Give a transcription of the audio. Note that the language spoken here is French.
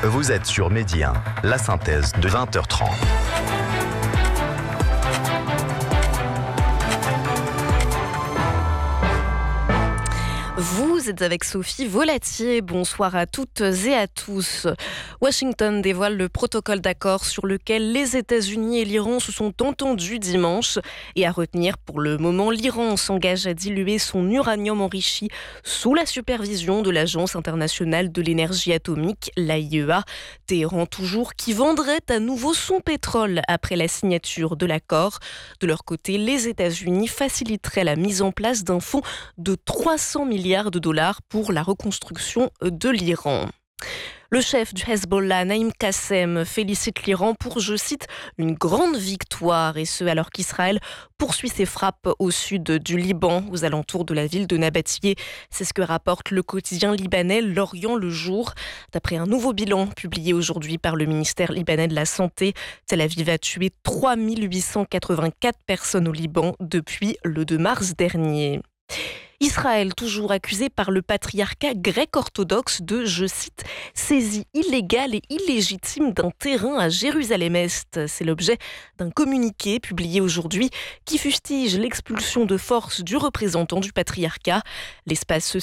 Vous êtes sur Midi 1, la synthèse de 20h30. Vous êtes avec Sophie Volatier. Bonsoir à toutes et à tous. Washington dévoile le protocole d'accord sur lequel les États-Unis et l'Iran se sont entendus dimanche. Et à retenir, pour le moment, l'Iran s'engage à diluer son uranium enrichi sous la supervision de l'Agence internationale de l'énergie atomique, l'AIEA. Téhéran toujours, qui vendrait à nouveau son pétrole après la signature de l'accord. De leur côté, les États-Unis faciliteraient la mise en place d'un fonds de 300 milliards de dollars pour la reconstruction de l'Iran. Le chef du Hezbollah, Naïm Qassem, félicite l'Iran pour, je cite, une grande victoire, et ce alors qu'Israël poursuit ses frappes au sud du Liban, aux alentours de la ville de Nabatiyeh. C'est ce que rapporte le quotidien libanais L'Orient le Jour. D'après un nouveau bilan publié aujourd'hui par le ministère libanais de la Santé, Tel Aviv a tué 3884 personnes au Liban depuis le 2 mars dernier. Israël, toujours accusé par le patriarcat grec-orthodoxe de, je cite, « saisie illégale et illégitime d'un terrain à Jérusalem-Est ». C'est l'objet d'un communiqué publié aujourd'hui qui fustige l'expulsion de force du représentant du patriarcat. L'espace